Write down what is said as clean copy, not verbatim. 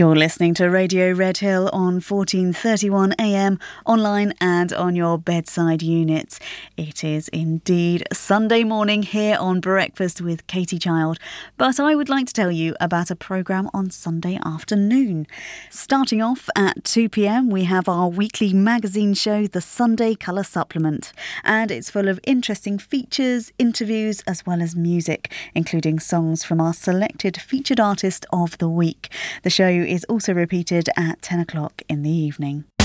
You're listening to Radio Red Hill on 1431 AM, online and on your bedside units. It is indeed Sunday morning here on Breakfast with Katie Child, but I would like to tell you about a programme on Sunday afternoon. Starting off at 2 p.m, we have our weekly magazine show, The Sunday Colour Supplement, and it's full of interesting features, interviews as well as music, including songs from our selected featured artist of the week. The show is also repeated at 10 o'clock in the evening.